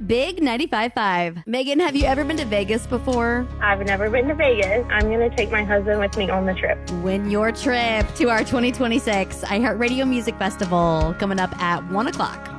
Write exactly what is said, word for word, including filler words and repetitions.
Big ninety-five point five. Megan, have you ever been to Vegas before? I've never been to Vegas. I'm going to take my husband with me on the trip. Win your trip to our twenty twenty-six iHeartRadio Music Festival coming up at one o'clock.